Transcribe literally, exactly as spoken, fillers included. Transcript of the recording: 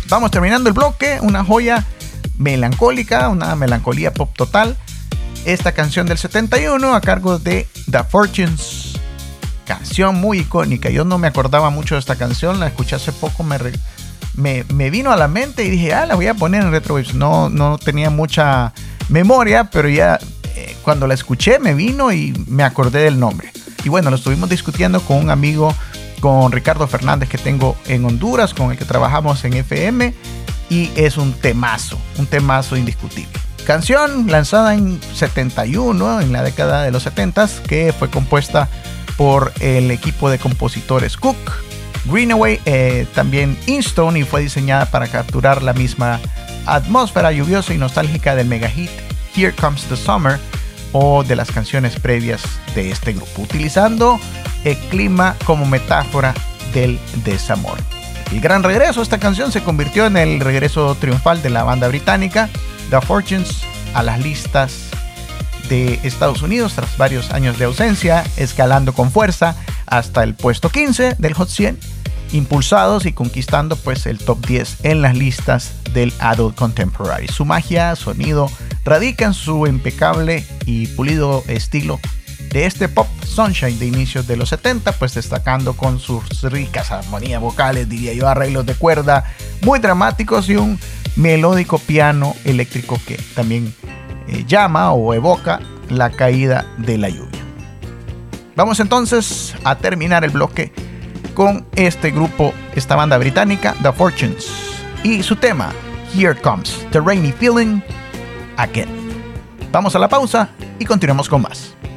vamos terminando el bloque, una joya melancólica, una melancolía pop total. Esta canción del setenta y uno a cargo de The Fortunes, canción muy icónica. Yo no me acordaba mucho de esta canción, la escuché hace poco, me, re, me, me vino a la mente y dije, ah, la voy a poner en Retrowaves. No, no tenía mucha memoria, pero ya eh, cuando la escuché me vino y me acordé del nombre. Y bueno, lo estuvimos discutiendo con un amigo, con Ricardo Fernández, que tengo en Honduras, con el que trabajamos en F M, y es un temazo, un temazo indiscutible. Canción lanzada en setenta y uno, en la década de los setenta, que fue compuesta por el equipo de compositores Cook, Greenaway, eh, también Instone, y fue diseñada para capturar la misma atmósfera lluviosa y nostálgica del mega hit Here Comes the Summer, o de las canciones previas de este grupo, utilizando el clima como metáfora del desamor. El gran regreso, esta canción se convirtió en el regreso triunfal de la banda británica The Fortunes a las listas de Estados Unidos tras varios años de ausencia, escalando con fuerza hasta el puesto quince del Hot cien, impulsados y conquistando pues el top diez en las listas del Adult Contemporary. Su magia, sonido, radica en su impecable y pulido estilo de este pop sunshine de inicios de los setenta, pues destacando con sus ricas armonías vocales, diría yo, arreglos de cuerda muy dramáticos y un melódico piano eléctrico que también eh, llama o evoca la caída de la lluvia. Vamos entonces a terminar el bloque con este grupo, esta banda británica, The Fortunes, y su tema Here Comes the Rainy Feeling Again. Vamos a la pausa y continuamos con más.